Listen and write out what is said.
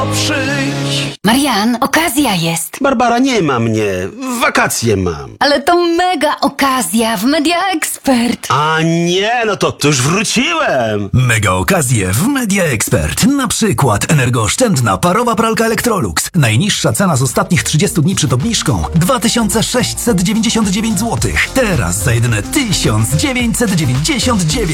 Przyjdź. Marian, okazja jest. Barbara, nie ma mnie. Wakacje mam. Ale to mega okazja w Media Expert. A nie, no to już wróciłem. Mega okazje w Media Expert. Na przykład energooszczędna parowa pralka Electrolux. Najniższa cena z ostatnich 30 dni przed obniżką 2699 zł. Teraz za jedyne 1999.